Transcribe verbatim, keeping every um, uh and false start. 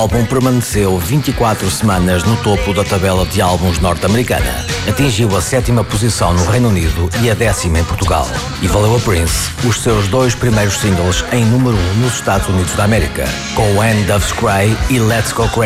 álbum permaneceu vinte e quatro semanas no topo da tabela de álbuns norte-americana. Atingiu a sétima posição no Reino Unido e a décima em Portugal. E valeu a Prince os seus dois primeiros singles em número um nos Estados Unidos da América, com When Doves Cry e Let's Go Crazy.